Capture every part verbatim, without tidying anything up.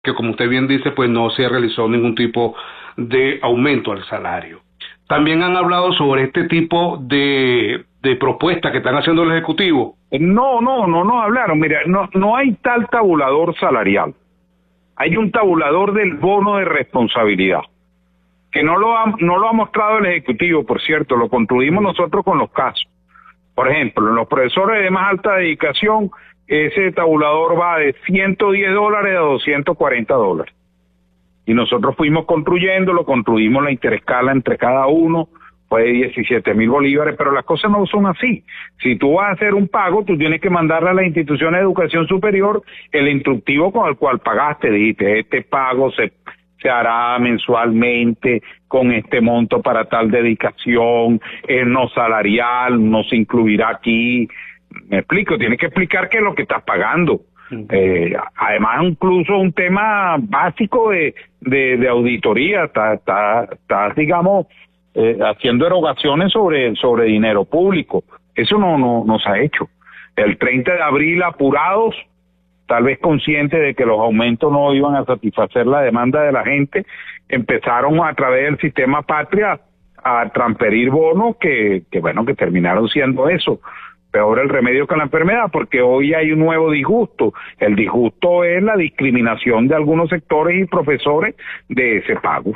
que como usted bien dice, pues no se realizó ningún tipo de aumento al salario. También han hablado sobre este tipo de, de propuestas que están haciendo el Ejecutivo. No, no, no nos hablaron. Mira, no, no hay tal tabulador salarial. Hay un tabulador del bono de responsabilidad, que no lo ha, no lo ha mostrado el Ejecutivo, por cierto, lo construimos nosotros con los casos. Por ejemplo, en los profesores de más alta dedicación, ese tabulador va de ciento diez dólares a doscientos cuarenta dólares. Y nosotros fuimos construyéndolo, construimos la interescala entre cada uno, fue de diecisiete mil bolívares, pero las cosas no son así. Si tú vas a hacer un pago, tú tienes que mandarle a la institución de educación superior el instructivo con el cual pagaste. Dijiste, este pago se, se hará mensualmente con este monto para tal dedicación, es no salarial, no se incluirá aquí. Me explico, tienes que explicar qué es lo que estás pagando. Eh, además, incluso un tema básico de, de, de auditoría, está, está, está digamos, eh, haciendo erogaciones sobre, sobre dinero público. Eso no, no, no se ha hecho. El treinta de abril, apurados, tal vez conscientes de que los aumentos no iban a satisfacer la demanda de la gente, empezaron a través del sistema Patria a transferir bonos que, que bueno, que terminaron siendo eso. Peor el remedio que la enfermedad, porque hoy hay un nuevo disgusto. El disgusto es la discriminación de algunos sectores y profesores de ese pago.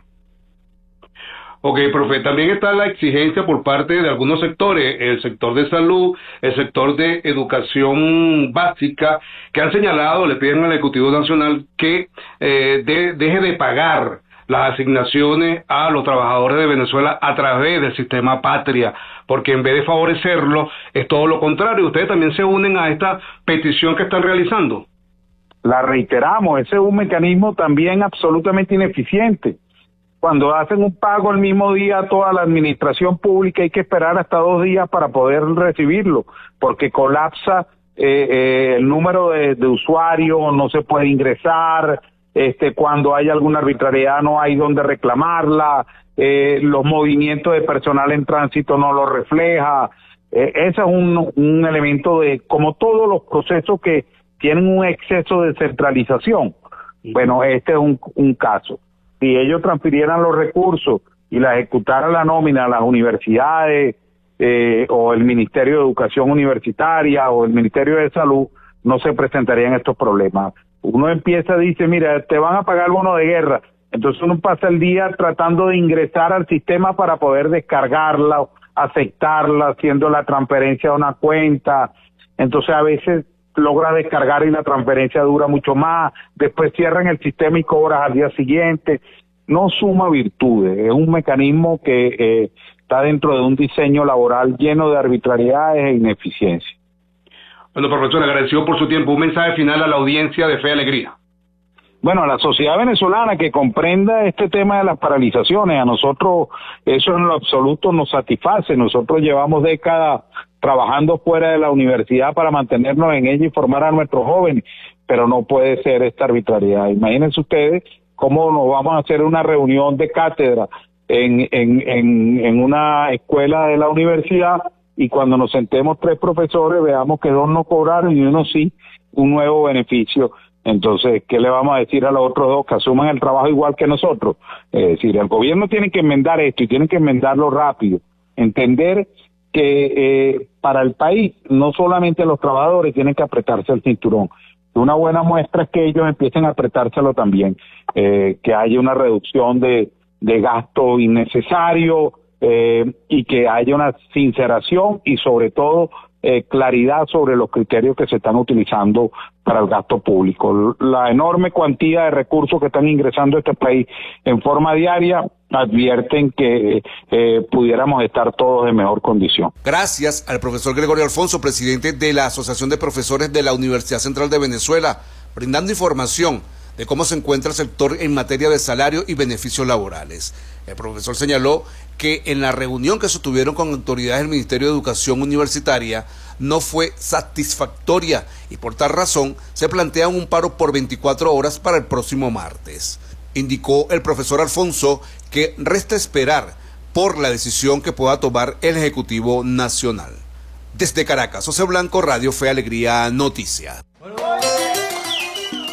Ok, profe, también está la exigencia por parte de algunos sectores, el sector de salud, el sector de educación básica, que han señalado, le piden al Ejecutivo Nacional que eh, de, deje de pagar las asignaciones a los trabajadores de Venezuela a través del sistema Patria, porque en vez de favorecerlo, es todo lo contrario. Ustedes también se unen a esta petición que están realizando. La reiteramos, ese es un mecanismo también absolutamente ineficiente. Cuando hacen un pago el mismo día a toda la administración pública, hay que esperar hasta dos días para poder recibirlo, porque colapsa eh, eh, el número de, de usuarios, no se puede ingresar. Este, cuando hay alguna arbitrariedad no hay donde reclamarla, eh, los movimientos de personal en tránsito no lo refleja. Eh, ese es un, un elemento de, como todos los procesos que tienen un exceso de centralización. Bueno, este es un, un caso. Si ellos transfirieran los recursos y la ejecutaran la nómina a las universidades eh, o el Ministerio de Educación Universitaria o el Ministerio de Salud, no se presentarían estos problemas. Uno empieza, dice, mira, te van a pagar el bono de guerra. Entonces uno pasa el día tratando de ingresar al sistema para poder descargarla, aceptarla, haciendo la transferencia a una cuenta. Entonces a veces logra descargar y la transferencia dura mucho más. Después cierran el sistema y cobras al día siguiente. No suma virtudes. Es un mecanismo que eh, está dentro de un diseño laboral lleno de arbitrariedades e ineficiencia. Bueno, profesor, agradecido por su tiempo. Un mensaje final a la audiencia de Fe y Alegría. Bueno, a la sociedad venezolana que comprenda este tema de las paralizaciones, a nosotros eso en lo absoluto nos satisface. Nosotros llevamos décadas trabajando fuera de la universidad para mantenernos en ella y formar a nuestros jóvenes, pero no puede ser esta arbitrariedad. Imagínense ustedes cómo nos vamos a hacer una reunión de cátedra en, en, en, en una escuela de la universidad, y cuando nos sentemos tres profesores veamos que dos no cobraron y uno sí, un nuevo beneficio. Entonces, ¿qué le vamos a decir a los otros dos que asuman el trabajo igual que nosotros? Es decir, el gobierno tiene que enmendar esto y tiene que enmendarlo rápido. Entender que eh, para el país no solamente los trabajadores tienen que apretarse el cinturón. Una buena muestra es que ellos empiecen a apretárselo también, eh, que haya una reducción de, de gasto innecesario, Eh, y que haya una sinceración y sobre todo eh, claridad sobre los criterios que se están utilizando para el gasto público. La enorme cuantía de recursos que están ingresando a este país en forma diaria advierten que eh, pudiéramos estar todos en mejor condición. Gracias al profesor Gregorio Alfonso, presidente de la Asociación de Profesores de la Universidad Central de Venezuela, brindando información de cómo se encuentra el sector en materia de salario y beneficios laborales. El profesor señaló que en la reunión que sostuvieron con autoridades del Ministerio de Educación Universitaria no fue satisfactoria y por tal razón se plantea un paro por veinticuatro horas para el próximo martes. Indicó el profesor Alfonso que resta esperar por la decisión que pueda tomar el Ejecutivo Nacional. Desde Caracas, José Blanco, Radio Fe Alegría Noticias.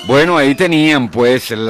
Bueno, ahí tenían pues